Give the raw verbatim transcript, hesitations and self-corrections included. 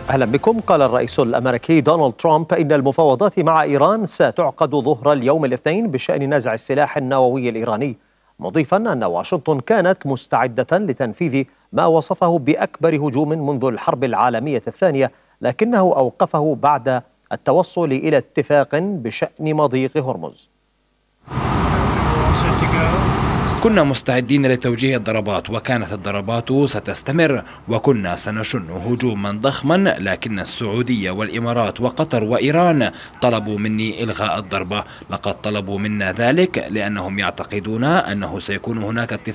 أهلا بكم. قال الرئيس الأمريكي دونالد ترامب إن المفاوضات مع إيران ستعقد ظهر اليوم الاثنين بشأن نزع السلاح النووي الإيراني، مضيفا أن واشنطن كانت مستعدة لتنفيذ ما وصفه بأكبر هجوم منذ الحرب العالمية الثانية، لكنه أوقفه بعد التوصل إلى اتفاق بشأن مضيق هرمز. كنا مستعدين لتوجيه الضربات، وكانت الضربات ستستمر، وكنا سنشن هجوما ضخما، لكن السعودية والإمارات وقطر وإيران طلبوا مني إلغاء الضربة. لقد طلبوا منا ذلك لأنهم يعتقدون أنه سيكون هناك اتفاق